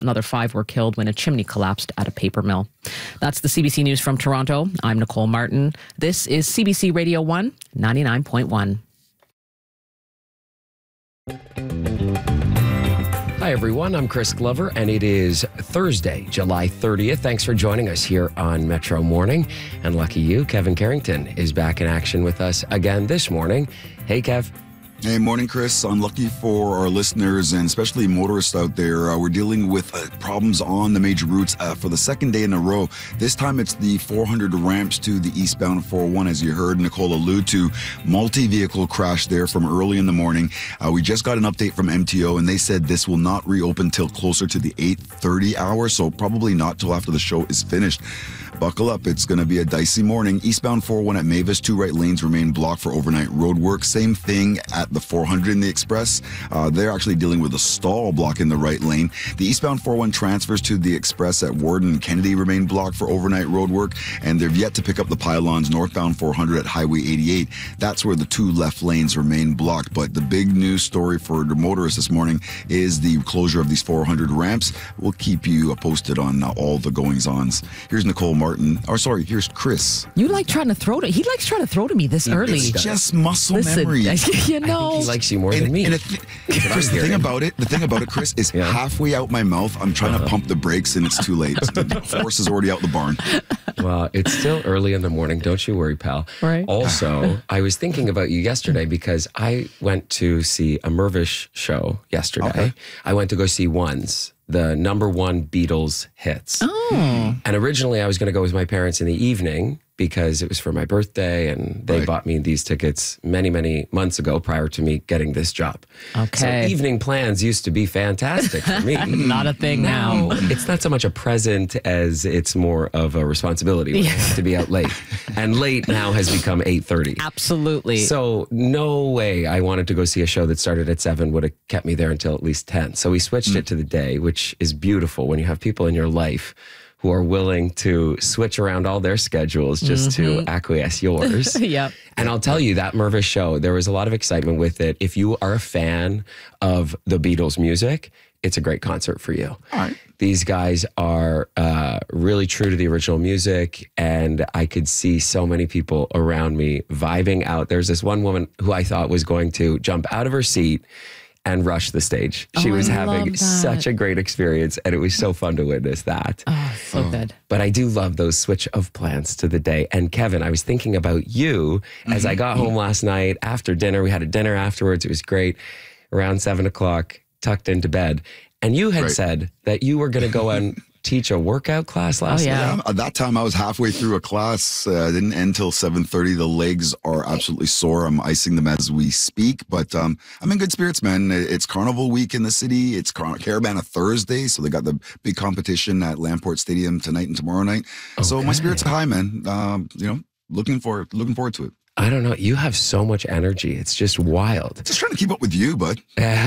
Another 5 were killed when a chimney collapsed at a paper mill. That's the CBC News from Toronto. I'm Nicole Martin. This is CBC Radio 1, 99.1. Hi, everyone. I'm Chris Glover, and it is Thursday, July 30th. Thanks for joining us here on Metro Morning. And lucky you, Kevin Carrington is back in action with us again this morning. Hey, Kev. Hey, morning, Chris. Unlucky for our listeners and especially motorists out there. We're dealing with problems on the major routes for the second day in a row. This time it's the 400 ramps to the eastbound 401, as you heard Nicole allude to. Multi-vehicle crash there from early in the morning. We just got an update from MTO, and they said this will not reopen till closer to the 8:30 hour, so probably not till after the show is finished. Buckle up, it's going to be a dicey morning. Eastbound 401 at Mavis, 2 right lanes remain blocked for overnight road work. Same thing at the 400 in the Express. They're actually dealing with a stall block in the right lane. The eastbound 401 transfers to the Express at Warden and Kennedy remain blocked for overnight road work, and they've yet to pick up the pylons northbound 400 at Highway 88. That's where the 2 left lanes remain blocked. But the big news story for the motorists this morning is the closure of these 400 ramps. We'll keep you posted on all the goings-ons. Here's Nicole Martin. Here's Chris. You like trying to throw to... He likes trying to throw to me this early. It's just muscle memory. You know. I think he likes you more than me. Chris, the thing about it, Chris, is halfway out my mouth, I'm trying to pump the brakes and it's too late. The horse is already out the barn. Well, it's still early in the morning. Don't you worry, pal. Right. Also, I was thinking about you yesterday because I went to see a Mervish show yesterday. Okay. I went to go see Ones, the #1 Beatles hits. Oh. And originally I was going to go with my parents in the evening because it was for my birthday, and they bought me these tickets many, many months ago prior to me getting this job. Okay. So evening plans used to be fantastic for me. Not a thing now. It's not so much a present as it's more of a responsibility when I have to be out late. And late now has become 8:30. Absolutely. So no way I wanted to go see a show that started at 7 would have kept me there until at least 10. So we switched it to the day, which is beautiful when you have people in your life who are willing to switch around all their schedules just to acquiesce yours. Yep. And I'll tell you, that Mervish show, there was a lot of excitement with it. If you are a fan of the Beatles music, it's a great concert for you. All right. These guys are really true to the original music, and I could see so many people around me vibing out. There's this one woman who I thought was going to jump out of her seat and rush the stage. She was having such a great experience, and it was so fun to witness that. Oh, so good. But I do love those switch of plans to the day. And Kevin, I was thinking about you as I got home last night after dinner. We had a dinner afterwards. It was great. Around 7 o'clock, tucked into bed. And you had said that you were going to go and teach a workout class last night. Yeah, at that time I was halfway through a class. Didn't end till 7:30. The legs are absolutely sore. I'm icing them as we speak, but I'm in good spirits, man. It's Carnival week in the city. It's Caravana Thursday, so they got the big competition at Lamport Stadium tonight and tomorrow night. Okay. So my spirits are high, man. Looking forward to it. I don't know. You have so much energy. It's just wild. Just trying to keep up with you, bud.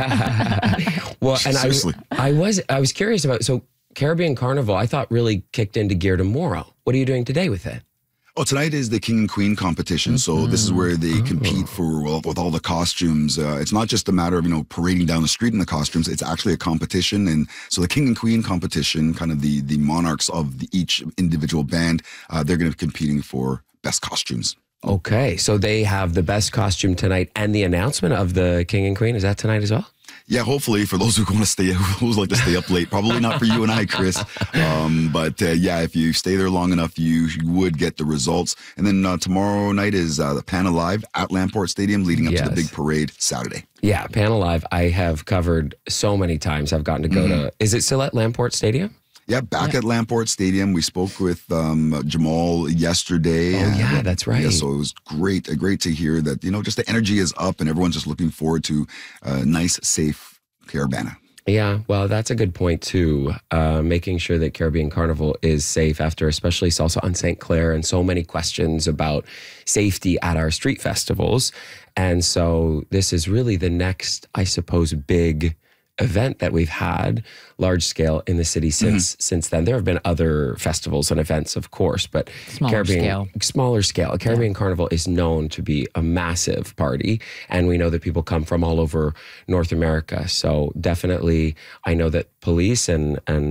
Well, and seriously, I was curious about, so Caribbean Carnival, I thought really kicked into gear tomorrow. What are you doing today with it? Oh, tonight is the King and Queen competition. So this is where they compete with all the costumes. It's not just a matter of, parading down the street in the costumes. It's actually a competition. And so the King and Queen competition, kind of the monarchs of each individual band, they're going to be competing for best costumes. Okay. So they have the best costume tonight, and the announcement of the King and Queen, is that tonight as well? Yeah, hopefully for those who like to stay up late. Probably not for you and I, Chris. But if you stay there long enough, you would get the results. And then tomorrow night is the Pan Alive at Lamport Stadium, leading up to the big parade Saturday. Yeah, Pan Alive, I have covered so many times. I've gotten to go to. Is it still at Lamport Stadium? Yeah, back at Lamport Stadium. We spoke with Jamal yesterday. Oh, yeah, that's right. Yeah, so it was great to hear that, just the energy is up and everyone's just looking forward to a nice, safe Caravana. Yeah, well, that's a good point, too. Making sure that Caribbean Carnival is safe after especially Salsa on St. Clair and so many questions about safety at our street festivals. And so this is really the next, I suppose, big event that we've had large scale in the city since then. There have been other festivals and events, of course, but smaller scale. Caribbean Carnival is known to be a massive party, and we know that people come from all over North America. So definitely, I know that police and